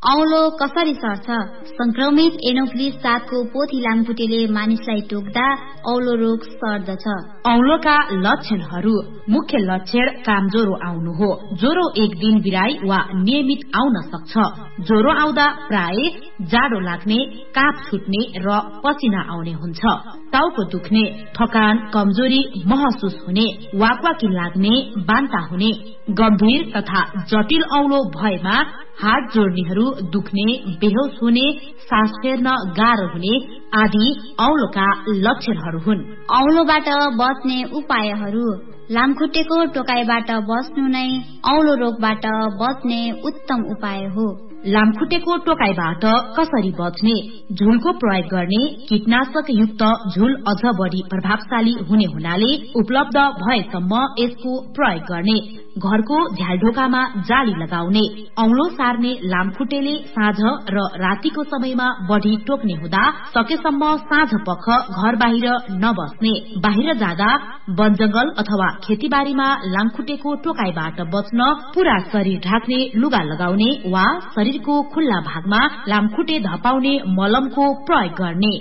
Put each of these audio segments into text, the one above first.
औलो कसरी सर्छ? संक्रमित एनोफिलिस 7 को पोथी लामखुट्टेले मानिसलाई टोक्दा औलो रोग सर्दछ। औलोका लक्षणहरू: मुख्य लक्षण कामज्वरो आउनु हो। ज्वरो एक दिन बिराई वा नियमित आउन सक्छ। ज्वरो आउँदा प्राय जाडो लाग्ने, काप छुट्ने र पसिना आउने हुन्छ। टाउको दुख्ने, थकान, कमजोरी महसुस हुने, वाकवाकी लाग्ने, बान्ता हुने। गम्भीर तथा जटिल औलो भएमा हात जोड्नेहरू दुख्ने, बेहोस हुने, सास फेर्न गाह्रो हुने आदि औलोका लक्षणहरू हुन्। औलोबाट बच्ने उपायहरू: लामखुट्टेको टोकाइबाट बच्नु नै औलो रोगबाट बच्ने उत्तम उपाय हो। लामखुट्टेको टोकाइबाट कसरी बच्ने? झुलको प्रयोग गर्ने। कीटनाशक युक्त झुल अझ बढी प्रभावशाली हुने हुनाले उपलब्ध भएसम्म यसको प्रयोग गर्ने। घरको झ्यालढोकामा जाली लगाउने। औलो सार्ने लामखुट्टेले साँझ र रातिको समयमा बढी टोक्ने हुँदा सकेसम्म साँझ पख घर बाहिर नबस्ने। बाहिर जाँदा वनजंगल अथवा खेतीबारीमा लामखुट्टेको टोकाइबाट बच्न पूरा शरीर ढाक्ने लुगा लगाउने वा शरीरको खुल्ला भागमा लामखुट्टे धपाउने मलमको प्रयोग गर्ने।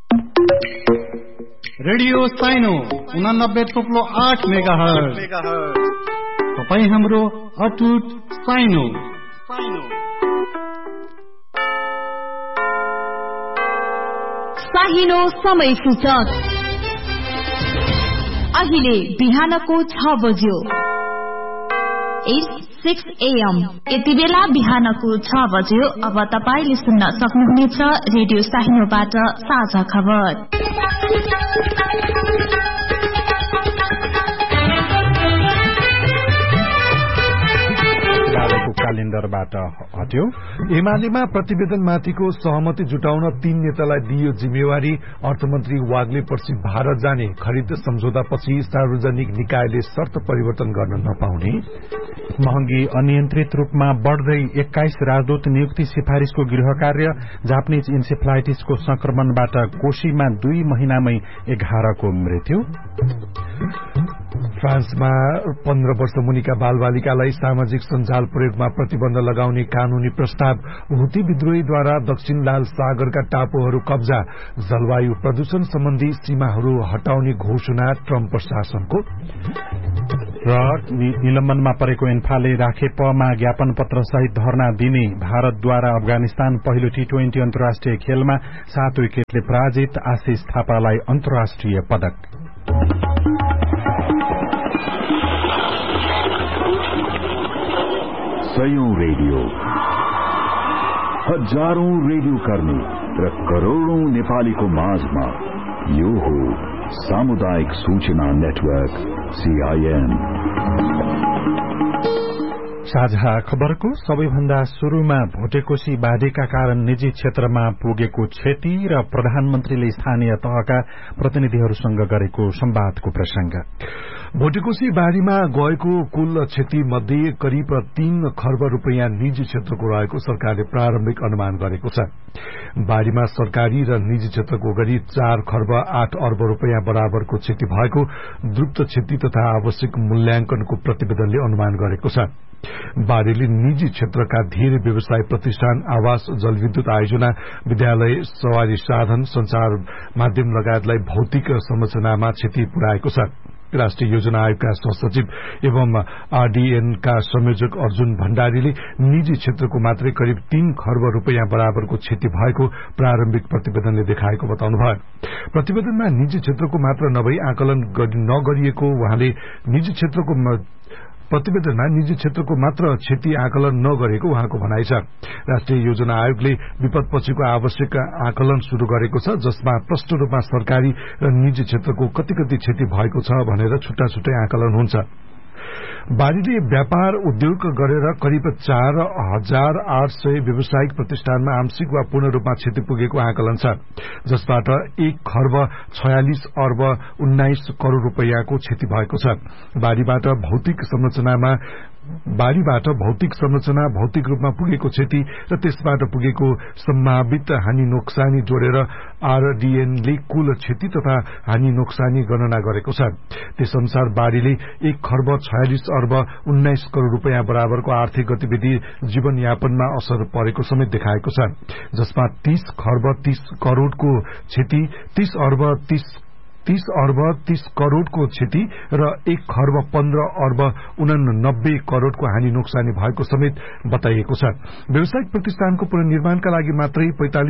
रेडियो साइनो 89.8 मेगाहर्ज। तपाई हाम्रो अटुट साइनो। साइनो समय सूचक अहिले बिहानको 6 बज्यो। 6 AM। यति बेला बिहानको 6 बज्यो। अब तपाईले सुन्न सक्नुहुनेछ रेडियो साइनोबाट साझा खबर। क्यालेन्डरबाट हट्यो। एमालेमा प्रतिवेदनमाथिको सहमति जुटाउन 3 नेतालाई दिइयो जिम्मेवारी। अर्थमन्त्री वाग्ले पर्सि भारत जाने। खरिद सम्झौतापछि सार्वजनिक निकायले शर्त परिवर्तन गर्न नपाउने। महँगी अनियन्त्रित रूपमा बढ़दै 21 राजदूत नियुक्ति सिफारिशको गृह कार्य। जापानिज इन्सेफ्लाइटिसको संक्रमणबाट कोशीमा 2 महिनामै 11 को मृत्यु। फ्रान्समा 15 वर्ष मुनिका बालबालिकालाई सामाजिक सञ्जाल प्रयोगमा प्रतिबन्ध लगाउने कानूनी प्रस्ताव। हुती विद्रोहीद्वारा दक्षिण लाल सागरका टापुहरू कब्जा। जलवायु प्रदूषण सम्बन्धी सीमाहरू हटाउने घोषणा ट्रम्प प्रशासनको। र निलम्बनमा परेको एन्फाले राखेपमा ज्ञापन पत्र सहित धरना दिने। भारतद्वारा अफगानिस्तान पहिलो T20 अन्तर्राष्ट्रिय खेलमा 7 विकेटले पराजित। आशिष थापालाई अन्तर्राष्ट्रिय पदक। सयौं रेडियो, हजारौं रेडियो कर्मी र करोड़ौं नेपालीको माझमा यो हो सामुदायिक सूचना नेटवर्क CIN। साझा खबरको सबैभन्दा शुरूमा भोटेकोशी बाढीका कारण निजी क्षेत्रमा पुगेको क्षति र प्रधानमन्त्रीले स्थानीय तहका प्रतिनिधिहरूसँग गरेको संवादको प्रसंग। भोटेकोशी बाढ़ीमा गएको कुल क्षति मध्ये करिब 3 खर्ब रूपियाँ निजी क्षेत्रको रहेको सरकारले प्रारम्भिक अनुमान गरेको छ। बाढ़ीमा सरकारी र निजी क्षेत्रको गरी 4 खर्ब 8 अर्ब रूपियाँ बराबरको क्षति भएको द्रुत क्षति तथा आवश्यक मूल्याङ्कनको प्रतिवेदनले अनुमान गरेको छ। बाढ़ीले निजी क्षेत्रका धेरै व्यवसाय प्रतिष्ठान, आवास, जलविद्युत आयोजना, विद्यालय, सवारी साधन, संचार माध्यम लगायतलाई भौतिक संरचनामा क्षति पुर्याएको छ। राष्ट्रिय योजना आयोगका सहसचिव एवं RDN का संयोजक अर्जुन भण्डारीले निजी क्षेत्रको मात्रै करिब 3 खर्ब रूपियाँ बराबरको क्षति भएको प्रारम्भिक प्रतिवेदनले देखाएको बताउनुभयो। प्रतिवेदनमा निजी क्षेत्रको मात्र नभई आकलन नगरिएको उहाँले प्रतिवेदनमा निजी क्षेत्रको मात्र क्षति आकलन नगरेको उहाँको भनाइ छ। राष्ट्रिय योजना आयोगले विपदपछिको आवश्यक आकलन शुरू गरेको छ, जसमा प्रष्ट रूपमा सरकारी र निजी क्षेत्रको कति क्षति भएको छ भनेर छुट्टा छुट्टै आकलन हुन्छ। बाढ़ीले व्यापार उद्योग गरेर करिब 4800 व्यावसायिक प्रतिष्ठानमा आंशिक वा पूर्ण रूपमा क्षति पुगेको आकलन छ, जसबाट 1 खर्ब 46 अर्ब 19 करोड़ रूपियाँको क्षति भएको छ। बाढ़ीबाट भौतिक संरचनामा बाढीबाट भौतिक संरचना, भौतिक रूपमा पुगेको क्षति र त्यसबाट पुगेको सम्भावित हानि नोक्सानी जोडेर आरडीएनले कुल क्षति तथा हानि नोक्सानी गणना गरेको छ। त्यसअनुसार बाढीले 1,46,19 करोड़ रूपियाँ बराबरको आर्थिक गतिविधि जीवनयापनमा असर परेको समेत देखाएको छ, जसमा 30,30 करोड़को क्षति, 30,30 करोड़को क्षति र 1,15,89 करोड़को हानि नोक्सानी भएको समेत बताइएको छ। व्यावसायिक प्रतिष्ठानको पुनर्निर्माणका लागि मात्रै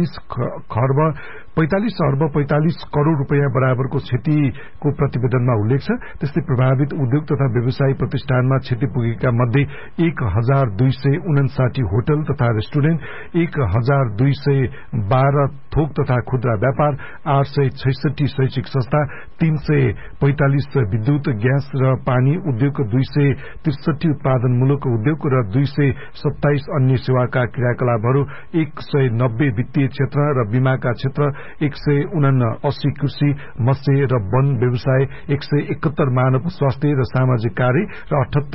45 अर्ब 45 करोड़ रूपियाँ बराबरको क्षतिको प्रतिवेदनमा उल्लेख छ। त्यस्तै प्रभावित उद्योग तथा व्यवसायी प्रतिष्ठानमा क्षति पुगेका मध्ये 1,259 होटल तथा रेस्टुरेन्ट, 1,212 थोक तथा खुद्रा व्यापार, 866 शैक्षिक संस्था, 345 विद्युत, ग्यास र पानी उद्योग, 263 उत्पादनमूलक उद्योग र 227 अन्य सेवाका क्रियाकलापहरू, 190 वित्तीय क्षेत्र र बीमाका क्षेत्र, 179 कृषि, मत्स्य र वन व्यवसाय, 171 मानव स्वास्थ्य र सामाजिक कार्य र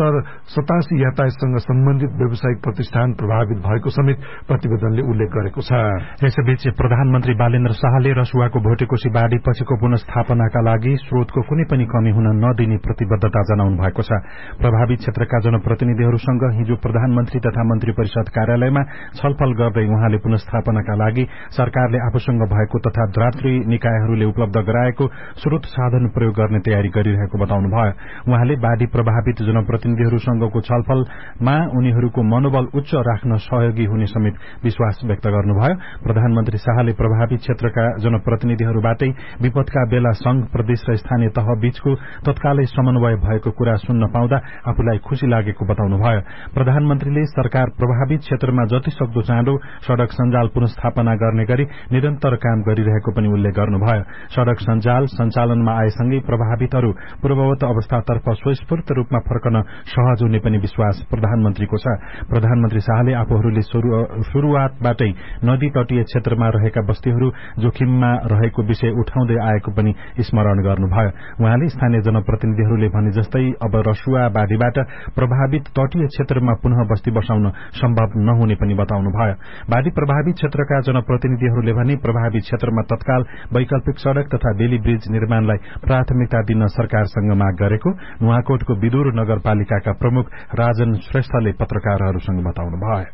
87 यातायातसँग सम्बन्धित व्यावसायिक प्रतिष्ठान प्रभावित भएको समेत प्रतिवेदनले उल्लेख गरेको छ। यसैबीच प्रधानमन्त्री बालेन्द्र शाहले रसुवाको भोटेकोशी बाढ़ी पछिको पुनस्थापनाका लागि स्रोतको कुनै पनि कमी हुन नदिने प्रतिबद्धता जनाउनु भएको छ। प्रभावित क्षेत्रका जनप्रतिनिधिहरूसँग हिजो प्रधानमन्त्री तथा मन्त्री परिषद कार्यालयमा छलफल गर्दै उहाँले पुनस्थापनाका लागि सरकारले आफूसँग भएको तथा द्रात्री निकायहरूले उपलब्ध गराएको स्रोत साधन प्रयोग गर्ने तयारी गरिरहेको बताउनुभयो। उहाँले बाढ़ी प्रभावित जनप्रतिनिधिहरूसँगको छलफलमा उनीहरूको मनोबल उच्च राख्न सहयोगी हुने समेत विश्वास व्यक्त गर्नुभयो। प्रधानमन्त्री शाहले प्रभावित क्षेत्रका जनप्रतिनिधिहरूबाटै विपदका बेला संघ, प्रदेश र स्थानीय तह बीचको तत्कालै समन्वय भएको कुरा सुन्न पाउँदा आफूलाई खुशी लागेको बताउनुभयो। प्रधानमन्त्रीले सरकार प्रभावित क्षेत्रमा जतिसक्दो चाँडो सड़क सञ्जाल पुनस्थापना गर्ने गरी निरन्तर काम गरिरहेको पनि उल्लेख गर्नुभयो। सड़क सञ्जाल सञ्चालनमा आएसँगै प्रभावितहरू पूर्ववत अवस्थातर्फ स्वस्फूर्त रूपमा फर्कन सहज हुने पनि विश्वास प्रधानमन्त्रीको छ। प्रधानमन्त्री शाहले आफूहरूले शुरूआतबाटै नदी तटीय क्षेत्रमा रहेका बस्तीहरू जोखिममा रहेको विषय उठाउँदै आएको पनि स्मरण गर्नुभयो। उहाँले स्थानीय जनप्रतिनिधिहरूले भने जस्तै अब रसुवा बाढ़ीबाट प्रभावित तटीय क्षेत्रमा पुनः बस्ती बसाउन सम्भव नहुने पनि बताउनुभयो। बाढ़ी प्रभावित क्षेत्रका जनप्रतिनिधिहरूले भने प्रभावित क्षेत्रमा तत्काल वैकल्पिक सड़क तथा बेली ब्रिज निर्माणलाई प्राथमिकता दिन सरकारसँग माग गरेको नुवाकोटको विदुर नगरपालिकाका प्रमुख राजन श्रेष्ठले पत्रकारहरूसँग बताउनुभयो।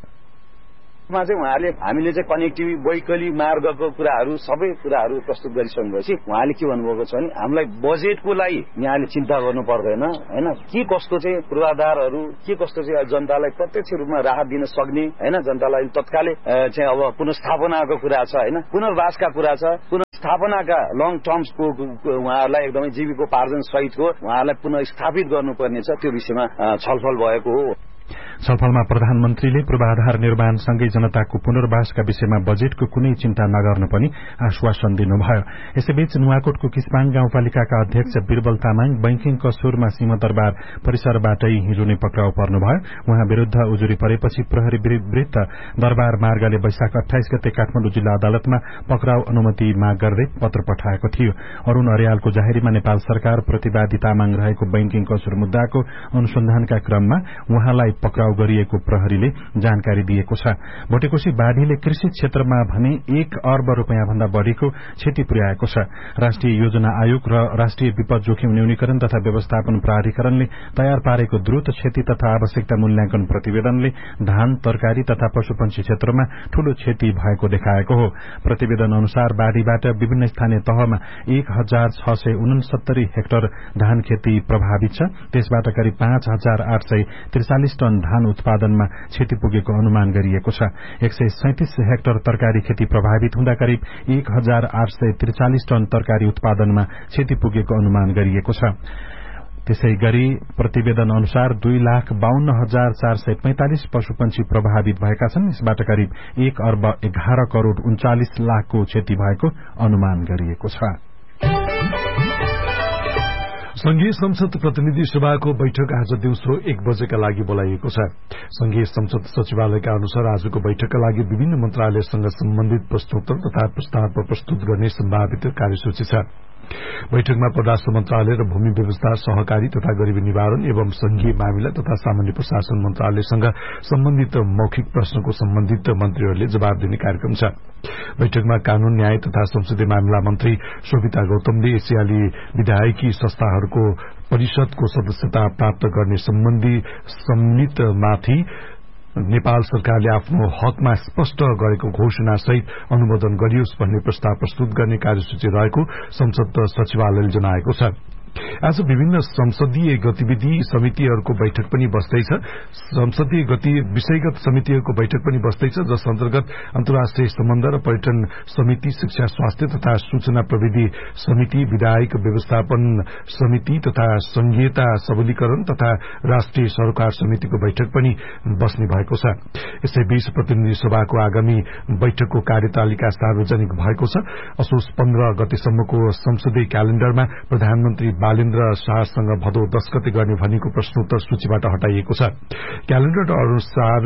उहाँले हामीले चाहिँ कनेक्टिभिटी वैकल्पिक मार्गको कुराहरू सबै कुराहरू प्रस्तुत गरिसक्नुभएपछि उहाँले के भन्नुभएको छ भने हामीलाई बजेटको लागि यहाँले चिन्ता गर्नु पर्दैन हैन, के कस्तो चाहिँ पूर्वाधारहरू के कस्तो चाहिँ जनतालाई प्रत्यक्ष रूपमा राहत दिन सक्ने हैन, जनतालाई तत्कालै चाहिँ अब पुनर्स्थापनाको कुरा छ हैन, पुनर्वासका कुरा छ, पुनर्स्थापनाका लङ टर्म्सको उहाँहरूलाई एकदमै जीविकोपार्जन सहितको उहाँहरूलाई पुनर्स्थापित गर्नुपर्ने छ, त्यो विषयमा छलफल भएको हो। छलफलमा प्रधानमन्त्रीले पूर्वाधार निर्माणसँगै जनताको पुनर्वासका विषयमा बजेटको कुनै चिन्ता नगर्न पनि आश्वासन दिनुभयो। यसैबीच नुवाकोटको किस्पाङ गाउँपालिकाका अध्यक्ष बिरबल तामाङ बैंकिङ कसुरमा सिंहदरबार परिसरबाटै हिजो नै पक्राउ पर्नुभयो। उहाँ विरूद्ध उजुरी परेपछि प्रहरी विरुद्ध दरबार मार्गले वैशाख 28 गते काठमाडौँ जिल्ला अदालतमा पक्राउ अनुमति माग गर्दै पत्र पठाएको थियो। अरूण अर्यालको जाहेरीमा नेपाल सरकार प्रतिवादी तामाङ रहेको बैंकिङ कसुर मुद्दाको अनुसन्धानका क्रममा उहाँलाई पक्राउ गरिएको प्रहरीले जानकारी दिएको छ। भोटेकोशी बाढ़ीले कृषि क्षेत्रमा भने 1 अर्ब रूपियाँ भन्दा बढ़ीको क्षति पुर्याएको छ। राष्ट्रिय योजना आयोग र राष्ट्रिय विपद जोखिम न्यूनीकरण तथा व्यवस्थापन प्राधिकरणले तयार पारेको द्रुत क्षति तथा आवश्यकता मूल्याङ्कन प्रतिवेदनले धान, तरकारी तथा पशुपन्छी क्षेत्रमा ठूलो क्षति भएको देखाएको हो। प्रतिवेदन अनुसार बाढ़ीबाट विभिन्न स्थानीय तहमा 1,669 हेक्टर धान खेती प्रभावित छ। त्यसबाट करिब 5,843 टन धान उत्पादनमा क्षति पुगेको अनुमान गरिएको छ। 137 हेक्टर तरकारी खेती प्रभावित हुँदा करिब 1,843 टन तरकारी उत्पादनमा क्षति पुगेको अनुमान गरिएको छ। त्यसै गरी प्रतिवेदन अनुसार 2,52,445 पशुपन्छी प्रभावित भएका छन्। यसबाट करिब 1 अर्ब 11 करोड़ 39 लाखको क्षति भएको अनुमान गरिएको छ। संघीय संसद प्रतिनिधि सभाको बैठक आज दिउँसो 1 बजेका लागि बोलाइएको छ। संघीय संसद सचिवालयका अनुसार आजको बैठकका लागि विभिन्न मन्त्रालयसँग सम्बन्धित प्रश्नोत्तर तथा प्रस्ताव प्रस्तुत गर्ने सम्भावित कार्यसूची छ। बैठकमा परराष्ट्र मन्त्रालय र भूमि व्यवस्था, सहकारी तथा गरीबी निवारण एवं संघीय मामिला तथा सामान्य प्रशासन मन्त्रालयसँग सम्बन्धित मौखिक प्रश्नको सम्बन्धित मन्त्रीहरूले जवाब दिने कार्यक्रम छ। बैठकमा कानून, न्याय तथा संसदीय मामिला मन्त्री शोभिता गौतमले एसियाली विधायकी संस्थाहरूको परिषदको सदस्यता प्राप्त गर्ने सम्बन्धी सम्मितमाथि नेपाल सरकारले आफ्नो हकमा स्पष्ट गरेको घोषणा सहित अनुमोदन गरियोस् भन्ने प्रस्ताव प्रस्तुत गर्ने कार्यसूची रहेको संसद सचिवालयले जनाएको छ। आज विभिन्न संसदीय गतिविधि समितिहरूको बैठक पनि बस्दैछ। संसदीय विषयगत समितिहरूको बैठक पनि बस्दैछ, जस अन्तर्गत अन्तर्राष्ट्रिय सम्बन्ध र पर्यटन समिति, शिक्षा, स्वास्थ्य तथा सूचना प्रविधि समिति, विधायक व्यवस्थापन समिति तथा संघीयता सबलीकरण तथा राष्ट्रिय सरोकार समितिको बैठक पनि बस्ने भएको छ। यसैबीच प्रतिनिधि सभाको आगामी बैठकको कार्यतालिका सार्वजनिक भएको छ। असोज 15 गतेसम्मको संसदीय क्यालेण्डरमा प्रधानमन्त्री बालेन्द्र शाहसँग भदौ 10 गते गर्ने भनिएको प्रश्नोत्तर सूचीबाट हटाइएको छ। क्यालेण्डर अनुसार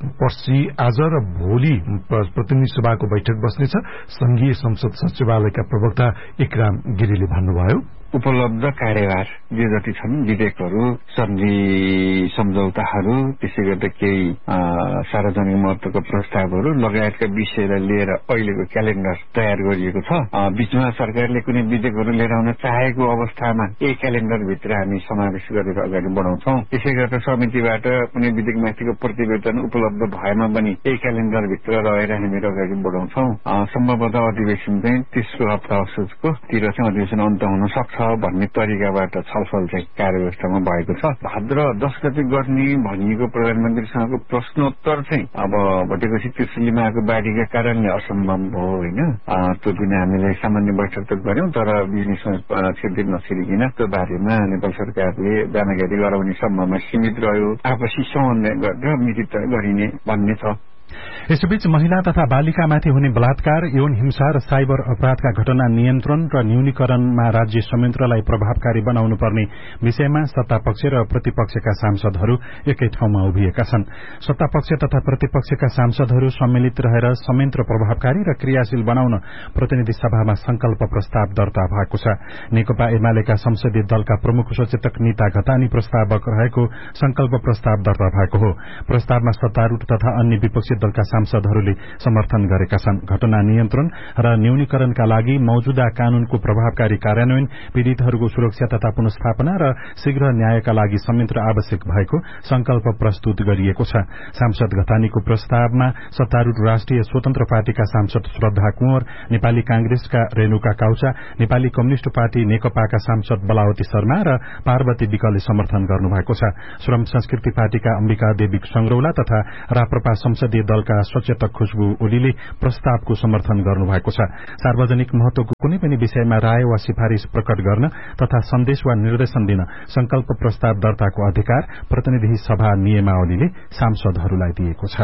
आज र भोलि प्रतिनिधि सभाको बैठक बस्नेछ। संघीय संसद सचिवालयका प्रवक्ता इकराम गिरीले भन्नुभयो, उपलब्ध कार्यभार जे जति छन्, विधेयकहरू, सन्धि सम्झौताहरू, त्यसै गर्दा केही सार्वजनिक महत्वको प्रस्तावहरू लगायतका विषयलाई लिएर अहिलेको क्यालेण्डर तयार गरिएको छ। बीचमा सरकारले कुनै विधेयकहरू लिएर आउन चाहेको अवस्थामा यही क्यालेण्डरभित्र हामी समावेश गरेर अगाडि बढाउँछौं। त्यसै गर्दा समितिबाट कुनै विधेयकमाथिको प्रतिवेदन उपलब्ध भएमा पनि यही क्यालेण्डरभित्र रहेर हामीहरू अगाडि बढाउँछौं। सम्भवतः अधिवेशन चाहिँ तेस्रो हप्ता असोजको तिर चाहिँ अधिवेशन अन्त हुन सक्छ भन्ने तरिकाबाट छलफल चाहिँ कार्यव्यवस्थामा भएको छ। भाद्र 10 गते गर्ने भनिएको प्रधानमन्त्रीसँगको प्रश्नोत्तर चाहिँ अब भटेपछि त्यो सिलिमाको बाढीका कारणले असम्भव भयो होइन। त्यो दिन हामीले सामान्य बैठक त गर्यौं, तर बिजनेसमा छिर्दै नछिरिकन त्यो बारेमा नेपाल सरकारले जानकारी गराउने सम्भावना सीमित रह्यो। आपसी समन्वय गरेर मिति तय गरिने भन्ने छ। यसैबीच महिला तथा बालिकामाथि हुने बलात्कार, यौन हिंसा र साइबर अपराधका घटना नियन्त्रण र न्यूनीकरणमा राज्य संयन्त्रलाई प्रभावकारी बनाउनु पर्ने विषयमा सत्तापक्ष र प्रतिपक्षका सांसदहरू एकै ठाउँमा उभिएका छन्। सत्तापक्ष तथा प्रतिपक्षका सांसदहरू सम्मिलित रहेर संयन्त्र प्रभावकारी र क्रियाशील बनाउन प्रतिनिधि सभामा संकल्प प्रस्ताव दर्ता भएको छ। नेकपा एमालेका संसदीय दलका प्रमुख सचेतक नीता घतानी प्रस्तावक रहेको संकल्प प्रस्ताव दर्ता भएको हो। प्रस्तावमा सत्तारूढ़ तथा अन्य विपक्षी दलका सांसदहरूले समर्थन गरेका छन्। घटना नियन्त्रण र न्यूनीकरणका लागि मौजूदा कानूनको प्रभावकारी कार्यान्वयन, पीड़ितहरूको सुरक्षा तथा पुनर्स्थापना र शीघ्र न्यायका लागि संयन्त्र आवश्यक भएको संकल्प प्रस्तुत गरिएको छ। सांसद घतानीको प्रस्तावमा सत्तारूढ़ राष्ट्रिय स्वतन्त्र पार्टीका सांसद श्रद्धा कुँवर, नेपाली कांग्रेसका रेणुका काउचा, नेपाली कम्युनिष्ट पार्टी नेकपाका सांसद बलावती शर्मा र पार्वती विकले समर्थन गर्नुभएको छ। श्रम संस्कृति पार्टीका अम्बिका देवी संग्रौला तथा राप्रपा संसदीय दलका सचेतक खुशबु ओलीले प्रस्तावको समर्थन गर्नुभएको छ। सार्वजनिक महत्वको कुनै पनि विषयमा राय वा सिफारिश प्रकट गर्न तथा सन्देश वा निर्देशन दिन संकल्प प्रस्ताव दर्ताको अधिकार प्रतिनिधि सभा नियमावलीले सांसदहरूलाई दिएको छ।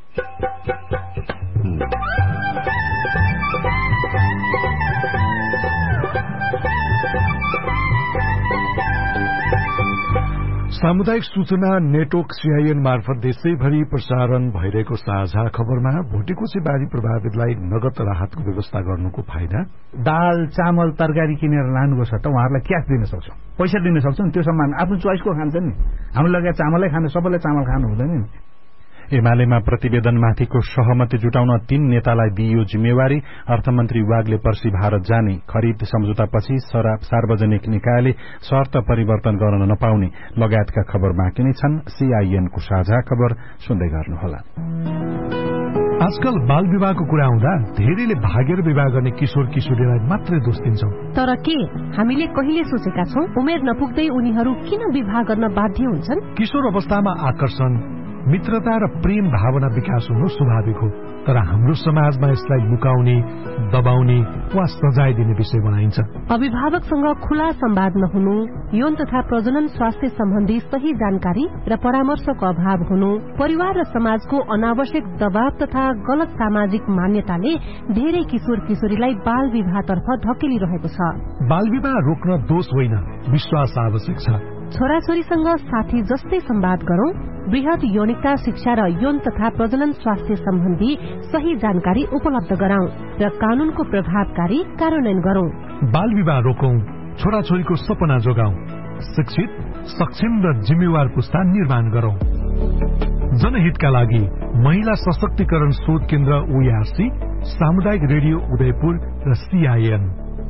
सामुदायिक सूचना नेटवर्क सीआईएन मार्फत देशैभरि प्रसारण भइरहेको साझा खबरमा भोटेकोशी बाढ़ी प्रभावितलाई नगद राहतको व्यवस्था गर्नुको फाइदा, दाल, चामल, तरकारी किनेर लानुको सट्टा उहाँहरूलाई क्यास दिन सक्छौं, पैसा दिन सक्छौं। त्यो सम्मान आफ्नो चोइसको खान्छन् नि। हामीले लगाए चामलै खानु, सबैले चामल खानु हुँदैन नि। एमालेमा प्रतिवेदनमाथिको सहमति जुटाउन 3 नेतालाई दिइयो जिम्मेवारी। अर्थमन्त्री वागले पर्सि भारत जाने। खरिद सम्झौतापछि सार्वजनिक निकायले शर्त परिवर्तन गर्न नपाउने लगायतका खबर बाँकी नै छन्। सीआईएनको साझा खबर सुन्दै गर्नुहोला। आजकल बाल विवाहको कुरा आउँदा धेरैले भागेर विवाह गर्ने किशोर किशोरीलाई मात्रै दोष दिन्छौं। तर के हामीले कहिले सोचेका छौं उमेर नपुग्दै उनीहरू किन विवाह गर्न बाध्य हुन्छन्? किशोर अवस्थामा आकर्षण, मित्रता र प्रेम भावना विकास हुनु स्वाभाविक हो, तर हाम्रो समाजमा यसलाई लुकाउने, दबाउने वा सजाय दिने विषय बनाइन्छ। अभिभावकसँग खुला संवाद नहुनु, यौन तथा प्रजनन स्वास्थ्य सम्बन्धी सही जानकारी र परामर्शको अभाव हुनु, परिवार र समाजको अनावश्यक दबाव तथा गलत सामाजिक मान्यताले धेरै किशोर किशोरीलाई बाल विवाहतर्फ धकेलिरहेको छ। बाल विवाह रोक्न दोष होइन, विश्वास आवश्यक छ। छोराछोरीसँग साथी जस्तै संवाद गरौं, बृहत यौनिकता शिक्षा र यौन तथा प्रजनन स्वास्थ्य सम्बन्धी सही जानकारी उपलब्ध गराउँ र कानूनको प्रभावकारी कार्यान्वयन गरौं। बाल विवाह रोकौं, छोराछोरीको सपना जोगाउँ, शिक्षित, सक्षम र जिम्मेवार पुस्ता निर्माण गरौं। जनहितका लागि महिला सशक्तिकरण शोध केन्द्र ओआरसी, सामुदायिक रेडियो उदयपुर र सीआईएन।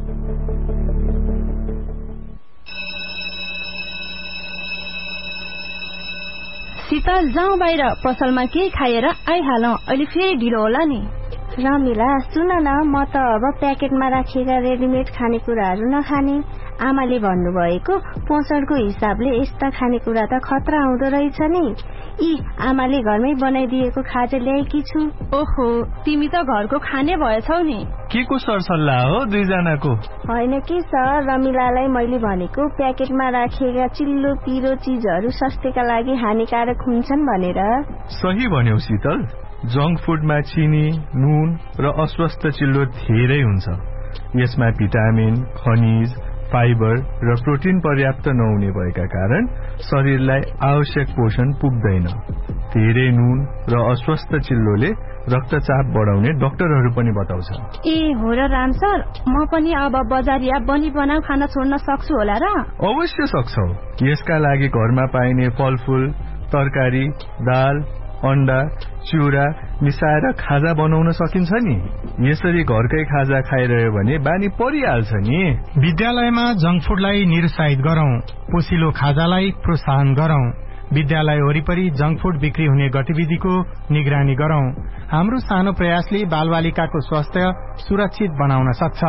शीतल, जाउँ बाहिर, पसलमा केही खाएर आइहालौं, अहिले फेरि ढिलो होला नि। रमिला, सुन न, म त अब प्याकेटमा राखिएका रेडिमेड खानेकुराहरू नखाने। आमाले भन्नुभएको पोषणको हिसाबले यस्ता खानेकुरा त खतरा हुँदो रहेछ नि। आमाले घरमै बनाइदिएको खाजा ल्याएकी छु। ओहो, तिमी त घरको खाने भएछौ नि। के को सरसल्लाह हो दुईजनाको? होइन कि सर, रमिलालाई मैले भनेको प्याकेटमा राखिएका चिल्लो पिरो चीजहरू स्वास्थ्यका लागि हानिकारक हुन्छन् भनेर। सही भन्यौ शीतल, जंक फूडमा चिनी, नुन र अस्वस्थ चिल्लो धेरै हुन्छ। यसमा भिटामिन, खनिज, फाइबर र प्रोटिन पर्याप्त नहुने भएका कारण शरीरलाई आवश्यक पोषण पुग्दैन। धेरै नुन र अस्वस्थ चिल्लोले रक्तचाप बढाउने डाक्टरहरू पनि बताउँछ। हो र राम सर, म पनि अब बजारिया बनाउ खाना छोड्न सक्छु होला र? अवश्य सक्छौ। यसका लागि घरमा पाइने फलफूल, तरकारी, दाल, अण्डा, चिउरा मिसाएर खाजा बनाउन सकिन्छ नि। यसरी घरकै खाजा खाइरह्यो भने बानी परिहाल्छ नि। विद्यालयमा जंक फूडलाई निरुत्साहित गरौं, पोसिलो खाजालाई प्रोत्साहन गरौं, विद्यालय वरिपरि जंक फूड बिक्री हुने गतिविधिको निगरानी गरौं। हाम्रो सानो प्रयासले बालबालिकाको स्वास्थ्य सुरक्षित बनाउन सक्छ।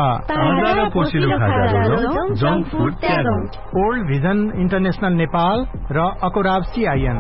Junk food त्यागौं। Old vision international Nepal र अकोराब सीआईएन।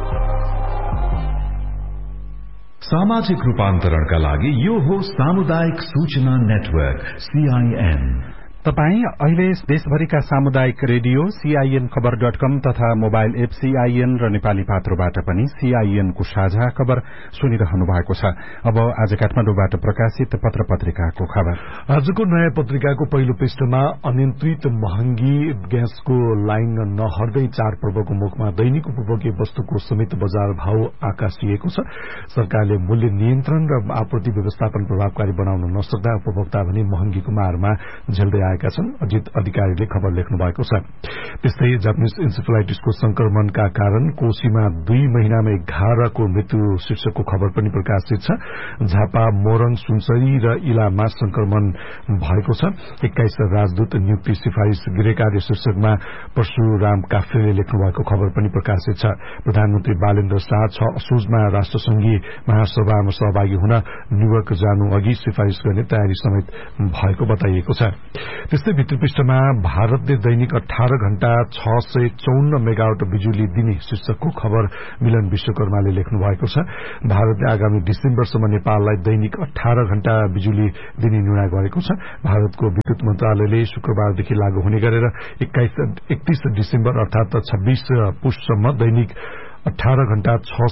सामाजिक रूपान्तरणका लागि यो हो सामुदायिक सूचना नेटवर्क सीआईएन। तपाई अहिले देशभरिका सामुदायिक रेडियो सीआईएन खबर.com तथा मोबाइल एप सीआईएन र नेपाली पात्रोबाट पनि सीआईएन को साझा खबर सुनिरहनु भएको छ। अब आज काठमाडौँबाट प्रकाशित पत्र पत्रिकाको खबर। आजको नयाँ पत्रिकाको पहिलो पृष्ठमा अनियन्त्रित महँगी ग्यासको लाइन नहर्दै चाडपर्वको मुखमा दैनिक उपभोग्य वस्तुको समेत बजार भाव आकाशिएको छ। सरकारले मूल्य नियन्त्रण र आपूर्ति व्यवस्थापन प्रभावकारी बनाउन नसक्दा उपभोक्ता भने महँगीको मारमा झेल्दै आएका छन्। अजित अधिकारीले खबर लेख्नु भएको छ। त्यस्तै जापानिज इन्सेफेलाइटिसको संक्रमणका कारण कोशीमा 2 महिनामा 11 को मृत्यु शीर्षकको खबर पनि प्रकाशित छ। झापा, मोरङ, सुनसरी र इलाममा संक्रमण भएको छ। 21 राजदूत नियुक्ति सिफारिश गृह कार्य शीर्षकमा परशुराम काफ्रेले लेख्नु भएको खबर पनि प्रकाशित छ। प्रधानमन्त्री बालेन्द्र शाह 6 असोजमा राष्ट्रसंघीय महासभामा सहभागी हुन न्यूयोर्क जानु अघि सिफारिश गर्ने तयारी समेत भएको बताइएको छ। त्यस्तै भित्र पृष्ठमा भारतले दैनिक 18 घण्टा 654 मेगावाट बिजुली दिने शीर्षकको खबर मिलन विश्वकर्माले लेख्नु भएको छ। भारतले आगामी डिसेम्बरसम्म नेपाललाई दैनिक 18 घण्टा बिजुली दिने निर्णय गरेको छ। भारतको विद्युत मन्त्रालयले शुक्रबारदेखि लागू हुने गरेर 31 डिसेम्बर अर्थात 26 पुससम्म दैनिक 18 घण्टा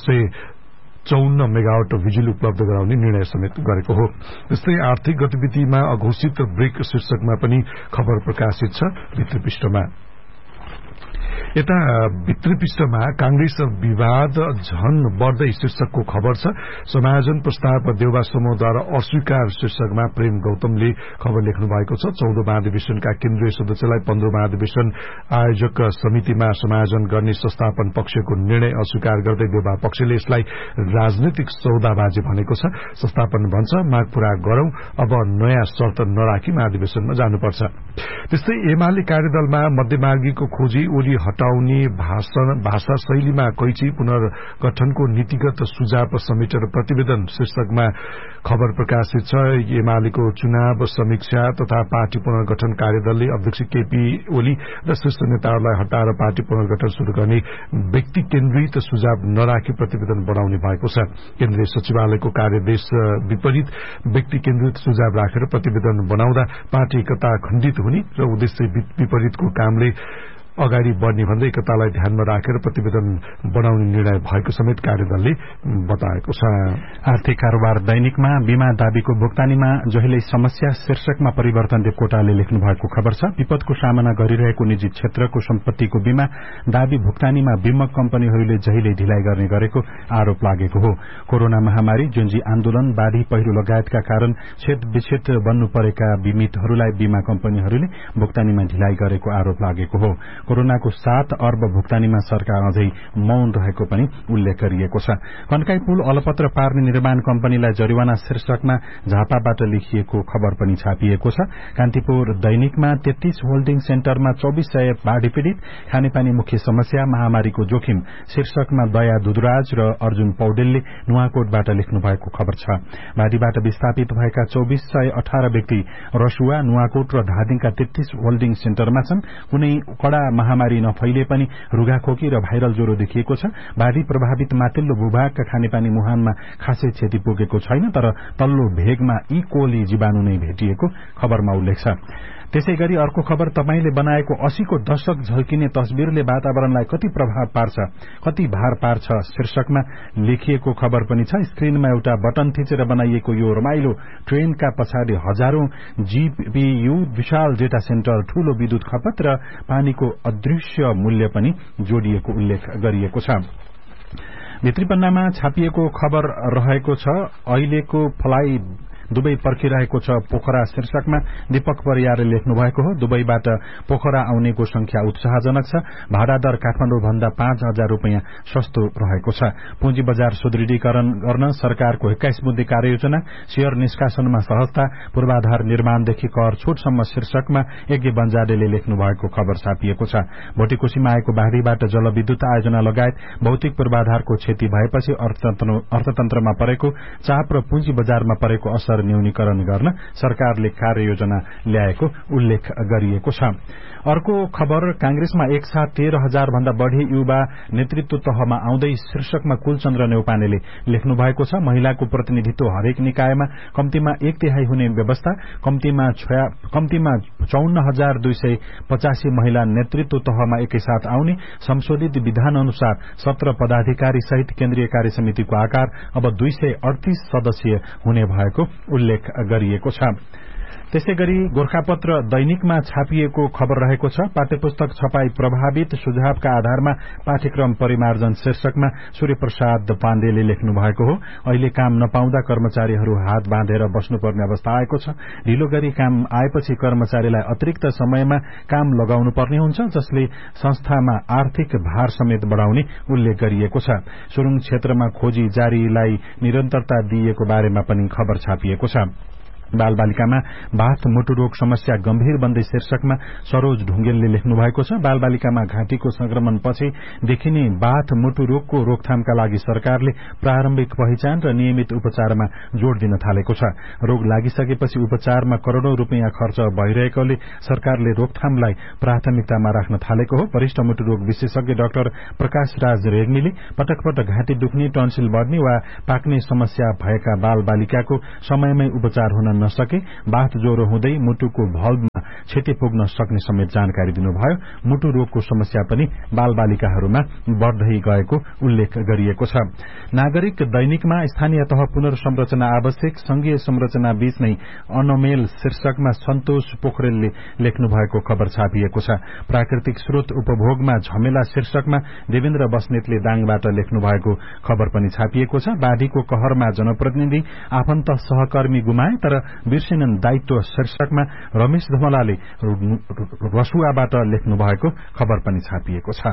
654 मेगावाट बिजुली उपलब्ध गराउने निर्णय समेत गरेको हो। त्यस्तै आर्थिक गतिविधिमा अघोषित ब्रेक शीर्षकमा पनि खबर प्रकाशित छ भित्री पृष्ठमा। यता भित्री पृष्ठमा कांग्रेस विवाद झन बढ्दै शीर्षकको खबर छ। समायोजन प्रस्ताव देउबा समूहद्वारा अस्वीकार शीर्षकमा प्रेम गौतमले खबर लेख्नु भएको छ। 14 महाधिवेशनका केन्द्रीय सदस्यलाई 15 महाधिवेशन आयोजक समितिमा समायोजन गर्ने संस्थापन पक्षको निर्णय अस्वीकार गर्दै देउबा पक्षले यसलाई राजनैतिक सौदाबाजी भनेको छ। संस्थापन भन्छ माग पूरा गरौं, अब नयाँ शर्त नराखी महाधिवेशनमा जानुपर्छ। त्यस्तै एमाले कार्यदलमा मध्यमार्गीको खोजी, ओली हटाउने भाषा शैलीमा कैची पुनर्गठनको नीतिगत सुझाव समेटेर प्रतिवेदन शीर्षकमा खबर प्रकाशित छ। एमालेको चुनाव समीक्षा तथा पार्टी पुनर्गठन कार्यदलले अध्यक्ष केपी ओली र शीर्ष नेताहरूलाई हटाएर पार्टी पुनर्गठन शुरू गर्ने व्यक्ति केन्द्रित सुझाव नराखी प्रतिवेदन बनाउने भएको छ। केन्द्रीय सचिवालयको कार्यदेश विपरीत व्यक्ति केन्द्रित सुझाव राखेर प्रतिवेदन बनाउँदा पार्टी एकता खण्डित हुने र उद्देश्य विपरीतको कामले अगाडि बढ्ने भन्दै एकतालाई ध्यानमा राखेर प्रतिवेदन बनाउने निर्णय भएको समेत कार्यदलले बताएको छ। आर्थिक कारोबार दैनिकमा बीमा दाबीको भुक्तानीमा जहिले समस्या शीर्षकमा परिवर्तन देवकोटाले लेख्नु भएको खबर छ। विपदको सामना गरिरहेको निजी क्षेत्रको सम्पत्तिको बीमा दाबी भुक्तानीमा बीमक कम्पनीहरूले जहिले ढिलाइ गर्ने गरेको आरोप लागेको हो। कोरोना महामारी, जुन्जी आन्दोलन, बाढ़ी पहिरो लगायतका कारण छेद विच्छेद बन्नु परेका बीमितहरूलाई बीमा कम्पनीहरूले भुक्तानीमा ढिलाइ गरेको आरोप लागेको हो। कोरोनाको 7 अर्ब भुक्तानीमा सरकार अझै मौन रहेको पनि उल्लेख गरिएको छ। कन्काई पुल अलपत्र पार्ने निर्माण कम्पनीलाई जरिवाना शीर्षकमा झापाबाट लेखिएको खबर पनि छापिएको छ। कान्तिपुर दैनिकमा 33 होल्डिङ सेन्टरमा 2400 बाढ़ी पीड़ित, खानेपानी मुख्य समस्या, महामारीको जोखिम शीर्षकमा दया दुधराज र अर्जुन पौडेलले नुवाकोटबाट लेख्नु भएको खबर छ। बाढ़ीबाट विस्थापित भएका 2418 व्यक्ति रसुवा, नुवाकोट र धादिङका 33 होल्डिङ सेन्टरमा छन्। कुनै कड़ा महामारी नफैले पनि रुगाखोकी र भाइरल ज्वरो देखिएको छ। बाढ़ी प्रभावित माथिल्लो भूभागका खानेपानी मुहानमा खासै क्षति पुगेको छैन, तर तल्लो भेगमा ई कोली जीवाणु नै भेटिएको खबरमा उल्लेख छ। त्यसैगरी अर्को खबर, तपाईले बनाएको 80 को दशक झल्किने तस्बिरले वातावरणलाई कति प्रभाव पार्छ, कति भार पार्छ शीर्षकमा लेखिएको खबर पनि छ। स्क्रिनमा एउटा बटन थिचेर बनाइएको यो रमाइलो ट्रेनका पछाडि हजारौं जीपीयू, विशाल डेटा सेन्टर, ठूलो विद्युत खपत र पानीको अदृश्य मूल्य पनि जोडिएको उल्लेख गरिएको छ। भित्री पन्नामा छापिएको खबर रहेको छ। अहिलेको फ्लाइ दुबई पर्खिरहेको छ पोखरा शीर्षकमा दीपक परियारले लेख्नु भएको हो। दुबईबाट पोखरा आउनेको संख्या उत्साहजनक छ। भाडा दर काठमाडौँ भन्दा 5000 रूपियाँ सस्तो रहेको छ। पुँजी बजार सुदृढीकरण गर्न सरकारको 21 बुँदे कार्ययोजना, शेयर निष्कासनमा सहजता, पूर्वाधार निर्माणदेखि कर छुटसम्म शीर्षकमा यज्ञ बन्जाडेले लेख्नु भएको खबर छापिएको छ। भोटिकोशीमा आएको बाढ़ीबाट जलविद्युत आयोजना लगायत भौतिक पूर्वाधारको क्षति भएपछि अर्थतन्त्रमा परेको चाप र पुँजी बजारमा परेको असर न्यूनीकरण गर्न सरकारले कार्ययोजना ल्याएको उल्लेख गरिएको छ। अर्को खबर, कांग्रेसमा एकसाथ 13,000 भन्दा बढ़ी युवा नेतृत्व तहमा आउँदै शीर्षकमा कुलचन्द्र नेउपानेले लेख्नु भएको छ। महिलाको प्रतिनिधित्व हरेक निकायमा कम्तीमा 1/3 हुने व्यवस्था, कम्तीमा 54,285 महिला नेतृत्व तहमा एकैसाथ आउने, संशोधित विधान अनुसार 17 पदाधिकारी सहित केन्द्रीय कार्य समितिको आकार अब 238 सदस्यीय हुने भएको उल्लेख गरिएको छ। त्यसैगरी गोरखापत्र दैनिकमा छापिएको खबर रहेको छ। पाठ्यपुस्तक छपाई प्रभावित, सुझावका आधारमा पाठ्यक्रम परिमार्जन शीर्षकमा सूर्यप्रसाद पाण्डेले लेख्नु भएको हो। अहिले काम नपाउँदा कर्मचारीहरू हात बाँधेर बस्नुपर्ने अवस्था आएको छ। ढिलो गरी काम आएपछि कर्मचारीलाई अतिरिक्त समयमा काम लगाउनु पर्ने हुन्छ, जसले संस्थामा आर्थिक भार समेत बढ़ाउने उल्लेख गरिएको छ। सुरुङ क्षेत्रमा खोजी जारीलाई निरन्तरता दिइएको बारेमा पनि खबर छापिएको छ। बालबालिकामा बाथ मुटु रोग समस्या गम्भीर बन्दै शीर्षकमा सरोज ढुङ्गेलले लेख्नु भएको छ। बालबालिकामा घाँटीको संक्रमण पछि देखिने बाथ मुटु रोगको रोकथामका लागि सरकारले प्रारम्भिक पहिचान र नियमित उपचारमा जोड़ दिन थालेको छ। रोग लागिसकेपछि उपचारमा करोड़ौं रूपियाँ खर्च भइरहेकोले सरकारले रोकथामलाई प्राथमिकतामा राख्न थालेको हो। वरिष्ठ मुटु रोग विशेषज्ञ डाक्टर प्रकाश राज रेग्मीले पटक पटक घाँटी दुख्ने, टन्सिल बढ्ने वा पाक्ने समस्या भएका बालबालिकाको समयमै उपचार हुन नसके बाथ ज्वरो हुँदै मुटुको भल्भमा क्षति पुग्न सक्ने समेत जानकारी दिनुभयो। मुटु रोगको समस्या पनि बालबालिकाहरूमा बढ़दै गएको उल्लेख गरिएको छ। नागरिक दैनिकमा स्थानीय तह पुनर्संरचना आवश्यक, संघीय संरचना बीच नै अनमेल शीर्षकमा सन्तोष पोखरेलले लेख्नु भएको खबर छापिएको छ। प्राकृतिक स्रोत उपभोगमा झमेला शीर्षकमा देवेन्द्र बस्नेतले दाङबाट लेख्नु भएको खबर पनि छापिएको छ। बाढ़ीको कहरमा जनप्रतिनिधि, आफन्त, सहकर्मी गुमाए तर बिर्सेनन् दायित्व शीर्षकमा रमेश धमलाले रसुवाबाट लेख्नु भएको खबर पनि छापिएको छ।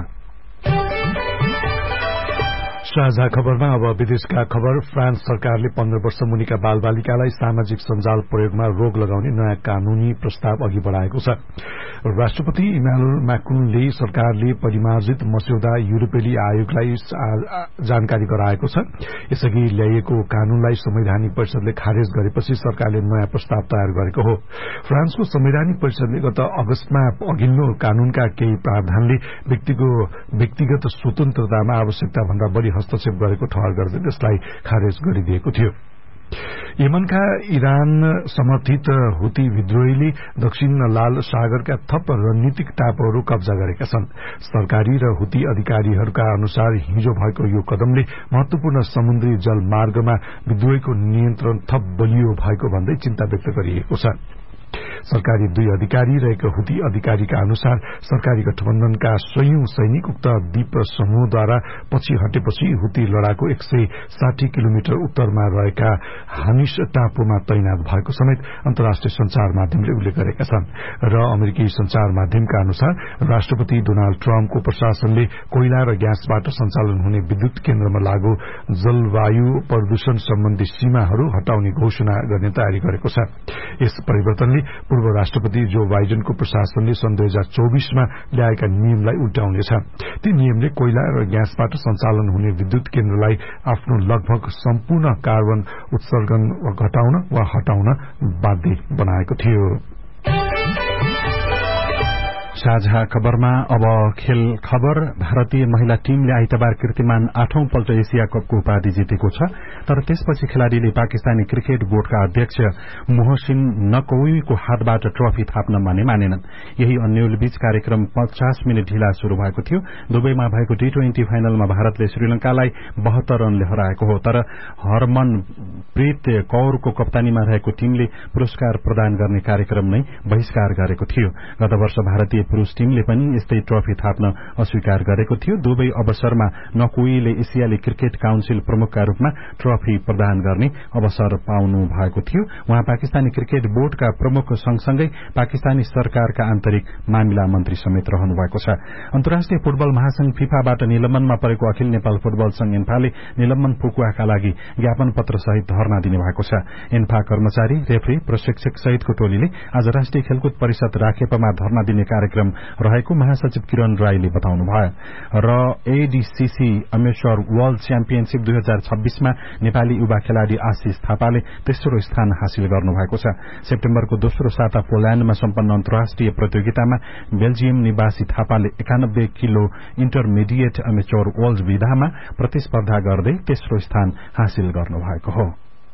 साझा खबरमा अब विदेशका खबर। फ्रान्स सरकारले 15 वर्ष मुनिका बालबालिकालाई सामाजिक सञ्जाल प्रयोगमा रोक लगाउने नयाँ कानूनी प्रस्ताव अघि बढ़ाएको छ। राष्ट्रपति इमानुएल मैक्रोनले सरकारले परिमार्जित मस्यौदा युरोपेली आयोगलाई जानकारी गराएको छ। यसअघि ल्याइएको कानूनलाई संवैधानिक परिषदले खारेज गरेपछि सरकारले नयाँ प्रस्ताव तयार गरेको हो। फ्रान्सको संवैधानिक परिषदले गत अगस्तमा अघिल्लो कानूनका केही प्रावधानले व्यक्तिगत स्वतन्त्रतामा आवश्यकता भन्दा बढ़ी हस्तक्षेप गरेको ठहर गर्दै त्यसलाई खारेज गरिदिएको थियो। यमनका इरान समर्थित हुती विद्रोहीले दक्षिण लाल सागरका थप रणनीतिक टापुहरू कब्जा गरेका छन्। सरकारी र हुती अधिकारीहरूका अनुसार हिजो भएको यो कदमले महत्वपूर्ण समुद्री जलमार्गमा विद्रोहीको नियन्त्रण थप बलियो भएको भन्दै चिन्ता व्यक्त गरिएको छ। सरकारी दुई अधिकारी र एक हुती अधिकारीका अनुसार सरकारी गठबन्धनका सयौं सैनिक उक्त द्वीप समूहद्वारा पछि हटेपछि हुती लडाकु 160 किलोमिटर उत्तरमा रहेका हानिस टापुमा तैनात भएको समेत अन्तर्राष्ट्रिय संचार माध्यमले उल्लेख गरेका छन्। र अमेरिकी संचार माध्यमका अनुसार राष्ट्रपति डोनाल्ड ट्रम्पको प्रशासनले कोइला र ग्यासबाट सञ्चालन हुने विद्युत केन्द्रमा लागू जलवायु प्रदूषण सम्बन्धी सीमाहरू हटाउने घोषणा गर्ने तयारी गरेको छ। यस परिवर्तनले पूर्व राष्ट्रपति जो बाइडेनको प्रशासनले सन् 2024 मा ल्याएका नियमलाई उल्टाउनेछ। ती नियमले कोइला र ग्यासबाट सञ्चालन हुने विद्युत केन्द्रलाई आफ्नो लगभग सम्पूर्ण कार्बन उत्सर्जन घटाउन वा हटाउन बाध्य बनाएको थियो। साझा खबरमा अब खेल खबर। भारतीय महिला टीमले आइतबार कीर्तिमान 8औं पल्ट एशिया कपको उपाधि जितेको छ। तर त्यसपछि खेलाड़ीले पाकिस्तानी क्रिकेट बोर्डका अध्यक्ष मोहसिन नकवीको हातबाट ट्रफी थाप्न मानेनन्। यही अन्यलबीच कार्यक्रम 50 मिनट ढिला शुरू भएको थियो। दुबईमा भएको T20 फाइनलमा भारतले श्रीलंकालाई 72 रनले हराएको हो। तर हरमनप्रीत कौरको कप्तानीमा रहेको टीमले पुरस्कार प्रदान गर्ने कार्यक्रम नै बहिष्कार गरेको थियो। गत वर्ष भारतीय पुरूष टीमले पनि यस्तै ट्रफी थाप्न अस्वीकार गरेको थियो। दुवै अवसरमा नकुईले एसियाली क्रिकेट काउन्सिल प्रमुखका रूपमा ट्रफी प्रदान गर्ने अवसर पाउनु भएको थियो। उहाँ पाकिस्तानी क्रिकेट बोर्डका प्रमुख सँगसँगै पाकिस्तानी सरकारका आन्तरिक मामिला मन्त्री समेत रहनु भएको छ। अन्तर्राष्ट्रिय फुटबल महासंघ फिफाबाट निलम्बनमा परेको अखिल नेपाल फुटबल संघ एन्फाले निलम्बन फुकुवाका लागि ज्ञापन पत्र सहित धरना दिने भएको छ। एन्फा कर्मचारी, रेफ्री, प्रशिक्षक सहितको टोलीले आज राष्ट्रिय खेलकुद परिषद राखेपमा धरना दिने कार्यक्रम रहेको महासचिव किरण राईले बताउनुभयो। र एडीसीसी अमेच्योर वर्ल्ड च्याम्पियनशिप 2026 मा नेपाली युवा खेलाड़ी आशिष थापाले तेस्रो स्थान हासिल गर्नुभएको छ। सेप्टेम्बरको दोस्रो साता पोल्याण्डमा सम्पन्न अन्तर्राष्ट्रिय प्रतियोगितामा बेल्जियम निवासी थापाले 91 किलो इन्टरमिडिएट अमेच्योर वर्ल्ड विधामा प्रतिस्पर्धा गर्दै तेस्रो स्थान हासिल गर्नुभएको हो।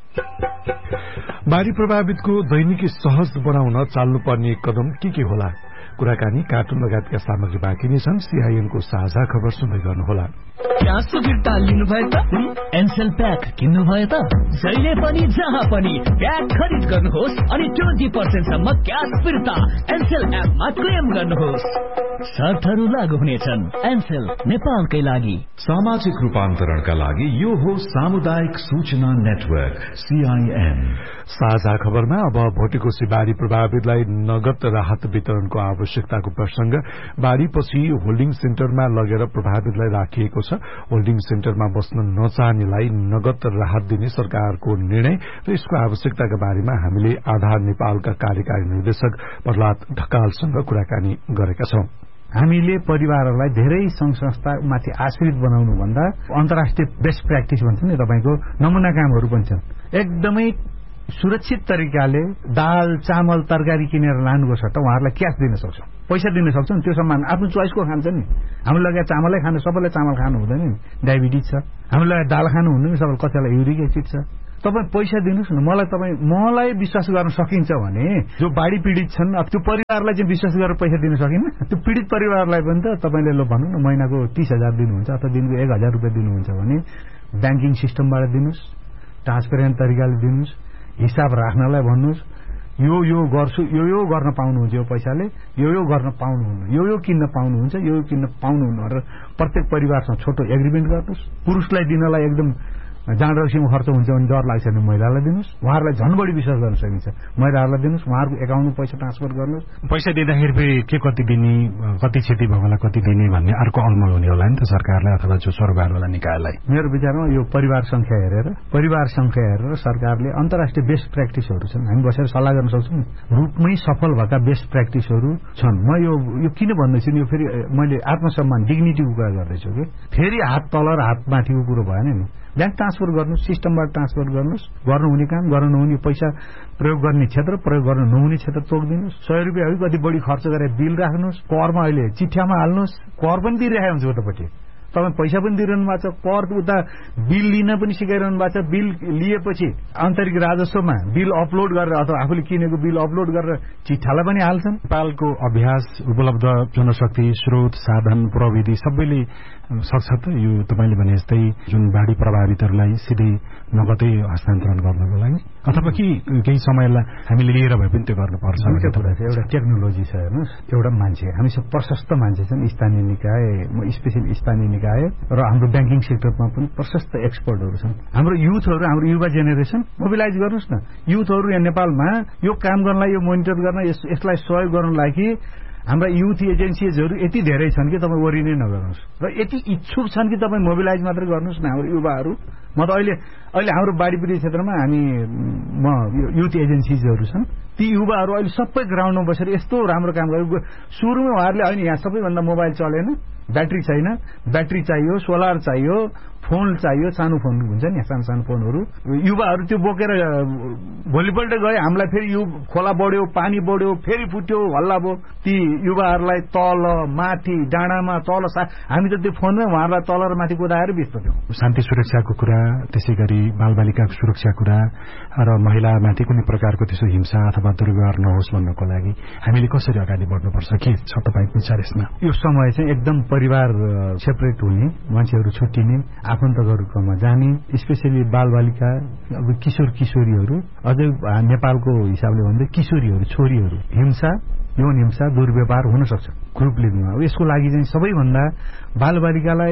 बाढ़ी प्रभावितको दैनिकी सहज बनाउन चाल्नुपर्ने कदम के होला? कुराकानी, कार्टुन लगायतका सामग्री बाँकी नै छन्। सीआईएनको साझा खबर सुन्दै गर्नुहोला। क्या सुविधा लिनुभयो त? एनसेल प्याक किन्नुभयो त? जहिले पनि जहाँ पनि प्याक खरिद गर्नुहोस् अनि 20% सम्म क्याश फिर्ता एनसेल एपमा क्लेम गर्नुहोस्। शर्तहरू लागू हुनेछन्। एनसेल नेपालकै लागि। सामाजिक रूपान्तरणका लागि यो हो सामुदायिक सूचना नेटवर्क सीआईएन। साझा खबरमा अब भोटेकोशी बाढ़ी प्रभावितलाई नगद राहत वितरणको आवश्यकताको प्रसंग। बाढ़ीपछि होल्डिङ सेन्टरमा लगेर प्रभावितलाई राखिएको छ। होल्डिङ सेन्टरमा बस्न नचाहनेलाई नगद राहत दिने सरकारको निर्णय र यसको आवश्यकताका बारेमा हामीले आधार नेपालका कार्यकारी निर्देशक प्रहलाद ढकालसँग कुराकानी गरेका छौं। हामीले परिवारहरूलाई धेरै संघ संस्थामाथि आश्रित बनाउनु भन्दा अन्तर्राष्ट्रिय बेस्ट प्र्याक्टिस भन्छ नि, तपाईको नमुना कामहरू पनि छन्। एकदमै सुरक्षित तरिकाले दाल, चामल, तरकारी किनेर लानुको सट्टा उहाँहरूलाई क्यास दिन सक्छौं, पैसा दिन सक्छौं। त्यो सम्मान आफ्नो चोइसको खान्छ नि। हामीले लगाए चामलै खानु, सबैलाई चामल खानु हुँदैन नि, डायबिटिज छ। हामीले लगाए दाल खानु हुँदैन, सबैलाई कतिलाई युरिक एसिड छ। तपाईँ पैसा दिनुहोस् न, मलाई विश्वास गर्न सकिन्छ भने जो बाढ़ी पीड़ित छन् त्यो परिवारलाई चाहिँ विश्वास गरेर पैसा दिन सकिन्न। त्यो पीड़ित परिवारलाई पनि त तपाईले ल भन्नु न महिनाको 30,000 दिनुहुन्छ अथवा दिनको 1,000 रुपियाँ दिनुहुन्छ भने ब्याङ्किङ सिस्टमबाट दिनुहोस्, ट्रान्सपेरेन्ट तरिकाले दिनुहोस्, हिसाब राख्नलाई भन्नुहोस्। यो गर्छु, यो गर्न पाउनुहुन्छ, यो पैसाले यो गर्न पाउनुहुन्न, यो किन्न पाउनुहुन्छ, यो किन्न पाउनुहुन्न र प्रत्येक परिवारसँग छोटो एग्रिमेन्ट गर्नुहोस्। पुरुषलाई दिनलाई एकदम जाँड रक्सीमा खर्च हुन्छ भने डर लाग्छ भने महिलालाई दिनुहोस्। उहाँहरूलाई झन् बढी विश्वास गर्न सकिन्छ। महिलाहरूलाई दिनुहोस्, उहाँहरूको एकाउन्टमा पैसा ट्रान्सफर गर्नुहोस्। पैसा दिँदाखेरि फेरि के कति दिने, कति क्षति भएकोलाई कति दिने भन्ने अर्को अलमल हुने होला नि त सरकारलाई अथवा जो सरकारवाला निकायलाई। मेरो विचारमा यो परिवार संख्या हेरेर सरकारले अन्तर्राष्ट्रिय बेस्ट प्र्याक्टिसहरू छन्, हामी बसेर सल्लाह गर्न सक्छौँ। रूपमै सफल भएका बेस्ट प्र्याक्टिसहरू छन्। म यो किन भन्दैछु नि, यो फेरि मैले आत्मसम्मान डिग्निटीको कुरा गर्दैछु कि फेरि हात तल र हात माथिको कुरो भएन नि। ब्याङ्क ट्रान्सफर गर्नुहोस्, सिस्टमबाट ट्रान्सफर गर्नुहोस्, गर्नुहुने काम, गर्न नहुने पैसा प्रयोग गर्ने क्षेत्र, प्रयोग गर्न नहुने क्षेत्र तोकिदिनुहोस्। 100 रुपियाँ हो कति बढी खर्च गरेर बिल राख्नुहोस्, करमा अहिले चिठ्यामा हाल्नुहोस्, कर पनि दिइरहेको हुन्छ उतापट्टि। तपाईँ पैसा पनि दिइरहनु भएको छ, पर उता बिल लिन पनि सिकाइरहनु भएको छ। बिल लिएपछि आन्तरिक राजस्वमा बिल अपलोड गरेर अथवा आफूले किनेको बिल अपलोड गरेर चिट्ठालाई पनि हाल्छन्। नेपालको अभ्यास, उपलब्ध जनशक्ति, स्रोत, साधन, प्रविधि सबैले सक्छ त यो तपाईँले भने जस्तै जुन बाढी प्रभावितहरूलाई सिधै नगदै हस्तान्तरण गर्नको लागि, अथवा कि केही समयलाई हामीले लिएर भए पनि त्यो गर्नुपर्छ? एउटा टेक्नोलोजी छ हेर्नुहोस्, एउटा मान्छे हामीसँग प्रशस्त मान्छे छन्, स्थानीय निकाय, स्पेशली स्थानीय निकाय र हाम्रो ब्याङ्किङ सेक्टरमा पनि प्रशस्त एक्सपर्टहरू छन्। हाम्रो युथहरू, हाम्रो युवा जेनेरेसन मोबिलाइज गर्नुहोस् न। युथहरू यहाँ नेपालमा यो काम गर्नलाई, यो मोनिटर गर्न, यसलाई सहयोग गर्नलाई कि हाम्रा युथ एजेन्सीजहरू यति धेरै छन् कि तपाईँ वरि नै नगर्नुहोस्, र यति इच्छुक छन् कि तपाईँ मोबिलाइज मात्रै गर्नुहोस् न हाम्रो युवाहरू। म त अहिले हाम्रो बाढी पीडित क्षेत्रमा युथ एजेन्सीजहरू छन्, ती युवाहरू अहिले सबै ग्राउन्डमा बसेर यस्तो राम्रो काम गरेको। सुरुमा उहाँहरूले होइन यहाँ सबैभन्दा मोबाइल चलेन, ब्याट्री छैन, ब्याट्री चाहियो, सोलर चाहियो, फोन चाहियो, सानो फोन हुन्छ नि सानो सानो फोनहरू। युवाहरू त्यो बोकेर भोलिपल्ट गए, हामीलाई फेरि यो खोला बढ्यो, पानी बढ्यो, फेरि फुट्यो, हल्ला भयो। ती युवाहरूलाई तल माथि डाँडामा तल हामी त त्यो फोनमै उहाँहरूलाई तल र माथि कुदाएर बिस्ताउँथ्यौँ। शान्ति सुरक्षाको कुरा, त्यसै गरी बालबालिकाको सुरक्षा कुरा र महिलामाथि कुनै प्रकारको त्यसो हिंसा अथवा दुर्व्यवहार नहोस् भन्नको लागि हामीले कसरी अगाडि बढ्नुपर्छ? के छ तपाईँको विचार यसमा? यो समय चाहिँ एकदम परिवार सेपरेट हुने, मान्छेहरू छुट्टिने, आफन्तहरूकोमा जाने, स्पेसली बालबालिका, अब किशोर किशोरीहरू, अझै नेपालको हिसाबले भन्दा किशोरीहरू, छोरीहरू, हिंसा, यौन हिंसा, दुर्व्यवहार हुन सक्छ ग्रुप लिभमा। यसको लागि चाहिँ सबैभन्दा बालबालिकालाई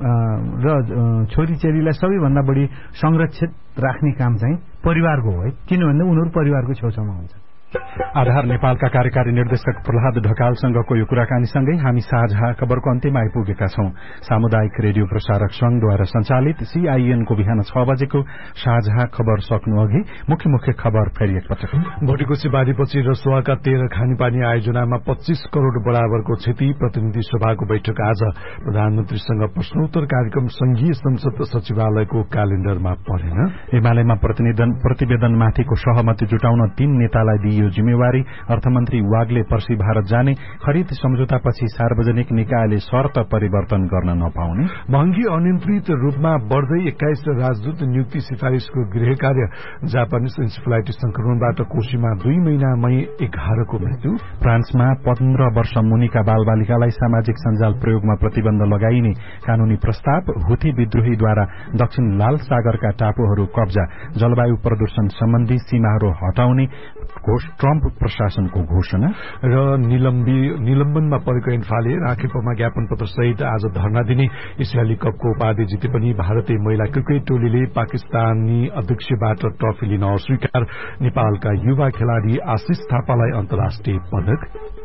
र छोरीचेलीलाई सबैभन्दा बढी संरक्षित राख्ने काम चाहिँ परिवारको हो है, किनभने उनीहरू परिवारको छेउछाउमा हुन्छ। आधार नेपालका कार्यकारी निर्देशक प्रहलाद ढकालसँगको यो कुराकानीसँगै हामी साझा खबरको अन्त्यमा आइपुगेका छौं। सामुदायिक रेडियो प्रसारक संघद्वारा सञ्चालित CIN को बिहान 6 बजेको साझा खबर सक्नु अघि मुख्य मुख्य खबर फेरि एकपटक। भोटिकोशी बाढीपछि रसुवाका 13 खानेपानी आयोजनामा 25 करोड़ बराबरको क्षति। प्रतिनिधि सभाको बैठक आज। प्रधानमन्त्रीसँग प्रश्नोत्तर कार्यक्रम संघीय संसद सचिवालयको क्यालेण्डरमा परेन। एमालेमा प्रतिवेदनमाथिको सहमति जुटाउन 3 नेतालाई दिइयो जिम्मेवारी। अर्थमन्त्री वागले पर्सि भारत जाने। खरिद सम्झौतापछि सार्वजनिक निकायले शर्त परिवर्तन गर्न नपाउने। महँगी अनियन्त्रित रूपमा बढ़दै 21 राजदूत नियुक्ति सिफारिशको गृह कार्य। जापानिज इन्सेफेलाइटिस संक्रमणबाट कोशीमा 2 महिनामै 11 को मृत्यु। फ्रान्समा 15 वर्ष मुनिका बालबालिकालाई सामाजिक सञ्जाल प्रयोगमा प्रतिबन्ध लगाइने कानूनी प्रस्ताव। हुथी विद्रोहीद्वारा दक्षिण लाल सागरका टापुहरू कब्जा। जलवायु प्रदूषण सम्बन्धी सीमाहरू हटाउने ट्रम्प प्रशासनको घोषणा। र निलम्बनमा परेको इन्फाले राखेपमा ज्ञापन पत्र सहित आज धरना दिने। एसियाली कपको उपाधि जिते पनि भारतीय महिला क्रिकेट टोलीले पाकिस्तानी अध्यक्षबाट ट्रफी लिन अस्वीकार। नेपालका युवा खेलाड़ी आशिष थापालाई अन्तर्राष्ट्रिय पदक।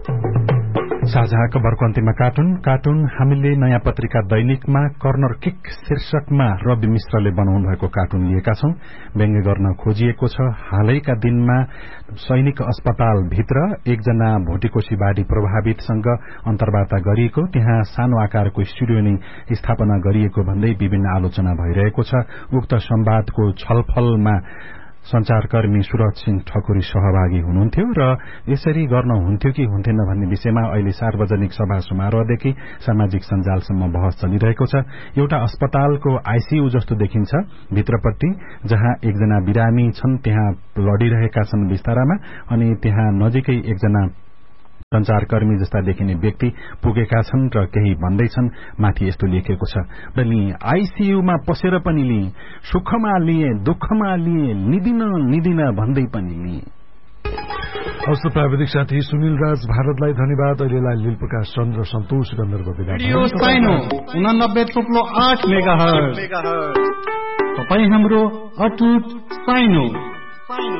साझा खबरको अन्त्यमा कार्टुन हामीले नयाँ पत्रिका दैनिकमा कर्नर किक शीर्षकमा रवि मिश्रले बनाउनु भएको कार्टुन लिएका छौं। व्यङ्ग्य गर्न खोजिएको छ। हालैका दिनमा सैनिक अस्पताल भित्र एकजना भोटिकोशी बाढी प्रभावितसँग अन्तर्वार्ता गरिएको, त्यहाँ सानो आकारको स्टुडियो नै स्थापना गरिएको भन्दै विभिन्न आलोचना भइरहेको छ। उक्त संवादको छलफलमा संचारकर्मी सुरज सिंह ठकुरी सहभागी हुनुहुन्थ्यो र यसरी गर्न हुन्थ्यो कि हुन्थेन भन्ने विषयमा अहिले सार्वजनिक सभा समारोहदेखि सामाजिक सञ्जालसम्म बहस चलिरहेको छ। एउटा अस्पतालको आईसीयू जस्तो देखिन्छ भित्रपट्टि, जहाँ एकजना बिरामी छन्, त्यहाँ लडिरहेका छन् बिस्तारामा, अनि त्यहाँ नजिकै एकजना संचारकर्मी जस्ता देखिने व्यक्ति पुगेका छन् र केही भन्दैछन्। माथि यस्तो लेखिएको छ, आईसीयूमा पसेर पनि लिए, सुखमा लिए, दुःखमा लिए, निदिन भन्दै पनि लिए। हस्त प्राविधिक साथी सुनिल राज भारतलाई धन्यवाद। अहिलेलाई लील प्रकाश चन्द्र सन्तोष गन्धर्व विदा। 89.8 मेगाहर्ज। तपाई हाम्रो अटुट साइनो।